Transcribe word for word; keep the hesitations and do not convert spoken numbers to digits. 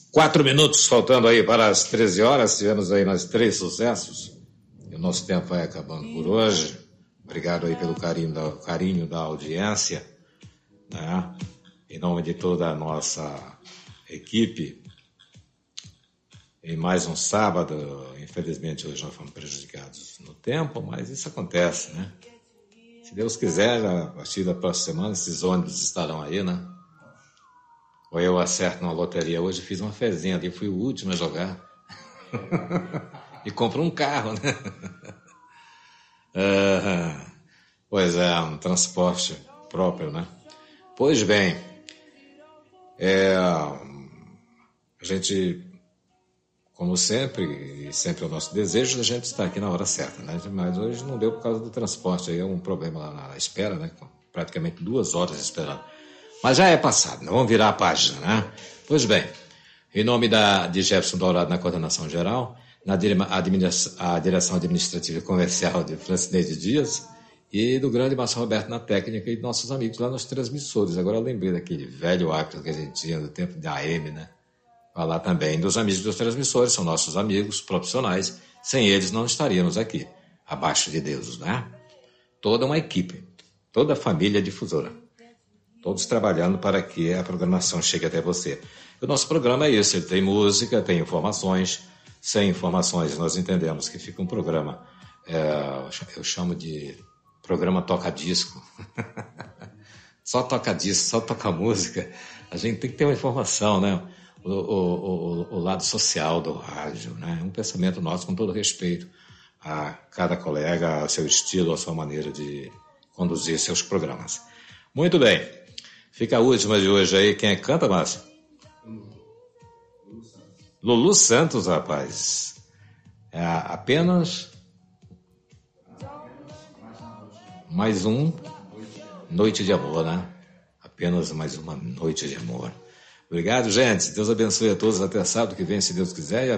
Quatro minutos faltando aí para as treze horas, tivemos aí nós três sucessos. E o nosso tempo vai acabando por hoje. Obrigado aí pelo carinho da, carinho da audiência, né? Em nome de toda a nossa equipe. Em mais um sábado, infelizmente hoje nós fomos prejudicados no tempo, mas isso acontece, né? Se Deus quiser, a partir da próxima semana, esses ônibus estarão aí, né? Ou eu acerto na loteria hoje, fiz uma fezinha ali, fui o último a jogar. E compro um carro, né? É, pois é, um transporte próprio, né? Pois bem, é, a gente, como sempre, e sempre é o nosso desejo, a gente estar aqui na hora certa, né? Mas hoje não deu por causa do transporte, aí é um problema lá na espera, né? Praticamente duas horas esperando. Mas já é passado, né? Vamos virar a página, né? Pois bem, em nome da, de Jefferson Dourado na coordenação geral, na a direção administrativa e comercial de Francineide Dias e do grande Márcio Roberto na técnica e nossos amigos lá nos transmissores. Agora eu lembrei daquele velho hábito que a gente tinha do tempo da A M, né? Falar também dos amigos dos transmissores, são nossos amigos profissionais, sem eles não estaríamos aqui, abaixo de Deus, né? Toda uma equipe, toda a família difusora. Todos trabalhando para que a programação chegue até você. O nosso programa é esse, ele tem música, tem informações. Sem informações, nós entendemos que fica um programa, é, eu chamo de programa toca-disco. Só toca-disco, só toca música. A gente tem que ter uma informação, né? O, o, o, o lado social do rádio, né? Um pensamento nosso, com todo respeito a cada colega, ao seu estilo, a sua maneira de conduzir seus programas. Muito bem. Fica a última de hoje aí. Quem é que canta, Márcio? Lulu Santos, rapaz. É apenas mais um Noite de Amor, né? Apenas mais uma Noite de Amor. Obrigado, gente. Deus abençoe a todos. Até sábado que vem, se Deus quiser. E